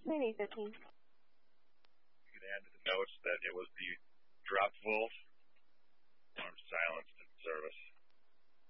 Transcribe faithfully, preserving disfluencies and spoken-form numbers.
nine eight fifteen. You could add to the notes that it was the dropped volt